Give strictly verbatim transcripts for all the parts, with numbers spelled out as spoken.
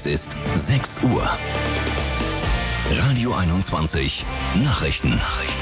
Es ist sechs Uhr. Radio einundzwanzig Nachrichten.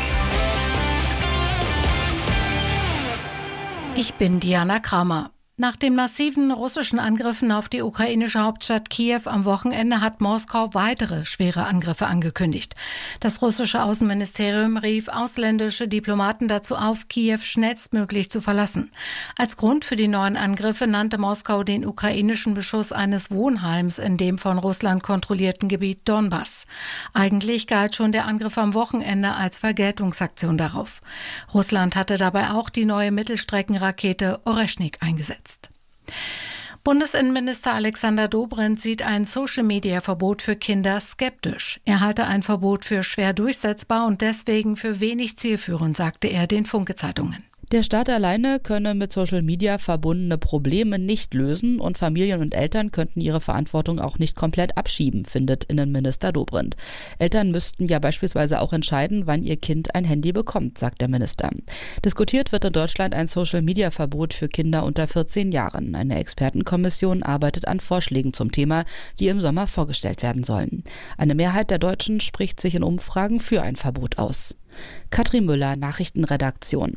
Ich bin Diana Kramer. Nach den massiven russischen Angriffen auf die ukrainische Hauptstadt Kiew am Wochenende hat Moskau weitere schwere Angriffe angekündigt. Das russische Außenministerium rief ausländische Diplomaten dazu auf, Kiew schnellstmöglich zu verlassen. Als Grund für die neuen Angriffe nannte Moskau den ukrainischen Beschuss eines Wohnheims in dem von Russland kontrollierten Gebiet Donbass. Eigentlich galt schon der Angriff am Wochenende als Vergeltungsaktion darauf. Russland hatte dabei auch die neue Mittelstreckenrakete Oreschnik eingesetzt. Bundesinnenminister Alexander Dobrindt sieht ein Social-Media-Verbot für Kinder skeptisch. Er halte ein Verbot für schwer durchsetzbar und deswegen für wenig zielführend, sagte er den Funke-Zeitungen. Der Staat alleine könne mit Social Media verbundene Probleme nicht lösen und Familien und Eltern könnten ihre Verantwortung auch nicht komplett abschieben, findet Innenminister Dobrindt. Eltern müssten ja beispielsweise auch entscheiden, wann ihr Kind ein Handy bekommt, sagt der Minister. Diskutiert wird in Deutschland ein Social Media Verbot für Kinder unter vierzehn Jahren. Eine Expertenkommission arbeitet an Vorschlägen zum Thema, die im Sommer vorgestellt werden sollen. Eine Mehrheit der Deutschen spricht sich in Umfragen für ein Verbot aus. Katrin Müller, Nachrichtenredaktion.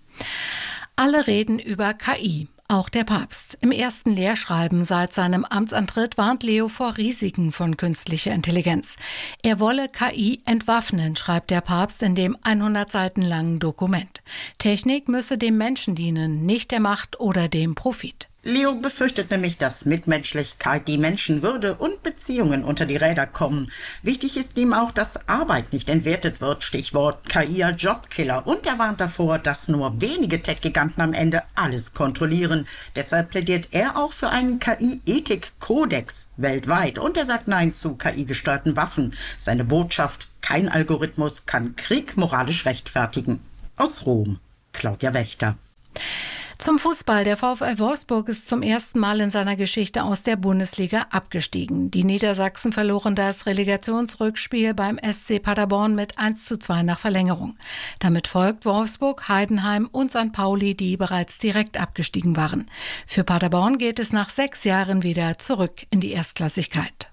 Alle reden über K I, auch der Papst. Im ersten Lehrschreiben seit seinem Amtsantritt warnt Leo vor Risiken von künstlicher Intelligenz. Er wolle K I entwaffnen, schreibt der Papst in dem hundert Seiten langen Dokument. Technik müsse dem Menschen dienen, nicht der Macht oder dem Profit. Leo befürchtet nämlich, dass Mitmenschlichkeit, die Menschenwürde und Beziehungen unter die Räder kommen. Wichtig ist ihm auch, dass Arbeit nicht entwertet wird, Stichwort K I als Jobkiller. Und er warnt davor, dass nur wenige Tech-Giganten am Ende alles kontrollieren. Deshalb plädiert er auch für einen K I-Ethik-Kodex weltweit. Und er sagt Nein zu K I-gesteuerten Waffen. Seine Botschaft: Kein Algorithmus kann Krieg moralisch rechtfertigen. Aus Rom, Claudia Wächter. Zum Fußball. Der VfL Wolfsburg ist zum ersten Mal in seiner Geschichte aus der Bundesliga abgestiegen. Die Niedersachsen verloren das Relegationsrückspiel beim S C Paderborn mit eins zu zwei nach Verlängerung. Damit folgt Wolfsburg, Heidenheim und Sankt Pauli, die bereits direkt abgestiegen waren. Für Paderborn geht es nach sechs Jahren wieder zurück in die Erstklassigkeit.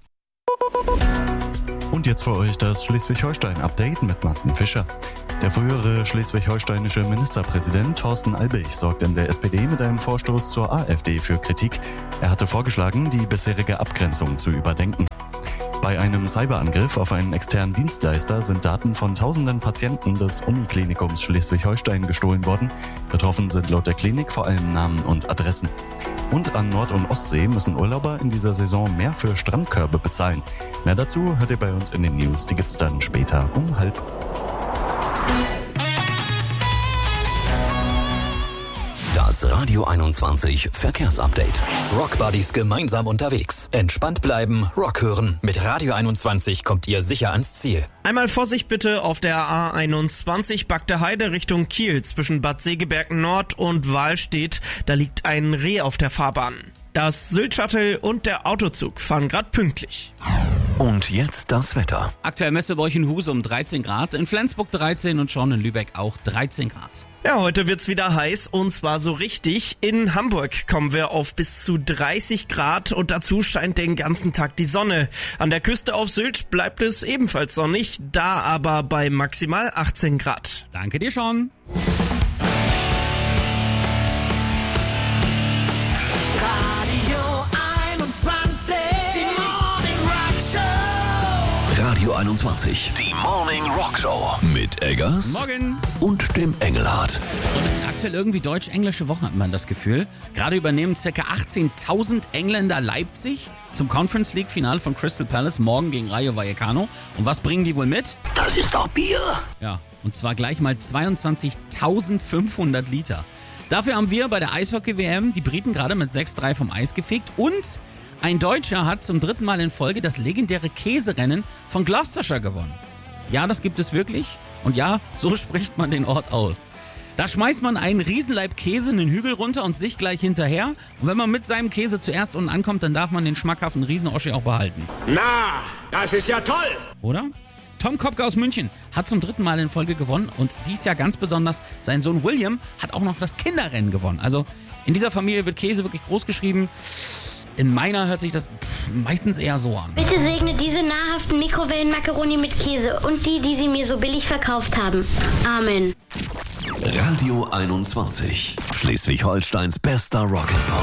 Und jetzt für euch das Schleswig-Holstein-Update mit Martin Fischer. Der frühere schleswig-holsteinische Ministerpräsident Thorsten Albig sorgt in der S P D mit einem Vorstoß zur AfD für Kritik. Er hatte vorgeschlagen, die bisherige Abgrenzung zu überdenken. Bei einem Cyberangriff auf einen externen Dienstleister sind Daten von tausenden Patienten des Uniklinikums Schleswig-Holstein gestohlen worden. Betroffen sind laut der Klinik vor allem Namen und Adressen. Und an Nord- und Ostsee müssen Urlauber in dieser Saison mehr für Strandkörbe bezahlen. Mehr dazu hört ihr bei uns in den News. Die gibt's dann später um halb. Das Radio einundzwanzig Verkehrsupdate. Rockbuddies gemeinsam unterwegs. Entspannt bleiben, Rock hören. Mit Radio einundzwanzig kommt ihr sicher ans Ziel. Einmal Vorsicht bitte auf der A einundzwanzig Bagde Heide Richtung Kiel zwischen Bad Segeberg Nord und Wahlstedt. Da liegt ein Reh auf der Fahrbahn. Das Sylt-Shuttle und der Autozug fahren gerade pünktlich. Und jetzt das Wetter. Aktuell Messe bei euch in Husum dreizehn Grad, in Flensburg dreizehn und schon in Lübeck auch dreizehn Grad. Ja, heute wird's wieder heiß und zwar so richtig. In Hamburg kommen wir auf bis zu dreißig Grad und dazu scheint den ganzen Tag die Sonne. An der Küste auf Sylt bleibt es ebenfalls sonnig, da aber bei maximal achtzehn Grad. Danke dir schon. Radio einundzwanzig, die Morning Rock Show mit Eggers Morgen und dem Engelhardt. Und es sind aktuell irgendwie deutsch-englische Wochen, hat man das Gefühl. Gerade übernehmen ca. achtzehntausend Engländer Leipzig zum Conference League Finale von Crystal Palace morgen gegen Rayo Vallecano. Und was bringen die wohl mit? Das ist doch Bier. Ja, und zwar gleich mal zweiundzwanzigtausendfünfhundert Liter. Dafür haben wir bei der Eishockey-W M die Briten gerade mit sechs drei vom Eis gefegt und ein Deutscher hat zum dritten Mal in Folge das legendäre Käserennen von Gloucestershire gewonnen. Ja, das gibt es wirklich. Und ja, so spricht man den Ort aus. Da schmeißt man einen Riesenlaib Käse einen Hügel runter und sich gleich hinterher. Und wenn man mit seinem Käse zuerst unten ankommt, dann darf man den schmackhaften Riesenoschi auch behalten. Na, das ist ja toll! Oder? Tom Kopke aus München hat zum dritten Mal in Folge gewonnen und dies Jahr ganz besonders sein Sohn William hat auch noch das Kinderrennen gewonnen. Also in dieser Familie wird Käse wirklich groß geschrieben. In meiner hört sich das meistens eher so an. Bitte segne diese nahrhaften Mikrowellen-Macaroni mit Käse und die, die sie mir so billig verkauft haben. Amen. Radio einundzwanzig. Schleswig-Holsteins bester Rock'n'Pop.